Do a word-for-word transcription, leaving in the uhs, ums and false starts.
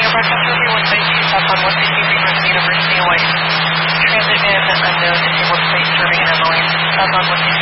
Aircraft Control one five two, southbound one fifty-three Northern University, Hawaii. Transit in unknown disabled flight serving an M O A. Southbound one fifty-three.